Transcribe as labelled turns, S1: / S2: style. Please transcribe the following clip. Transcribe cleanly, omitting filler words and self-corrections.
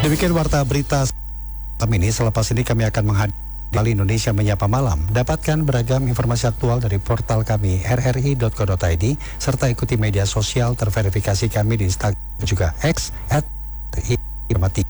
S1: Demikian warta berita ini. Selepas ini kami akan menghadiri Indonesia Menyapa Malam. Dapatkan beragam informasi aktual dari portal kami rri.co.id serta ikuti media sosial terverifikasi kami di Instagram juga X @informatik.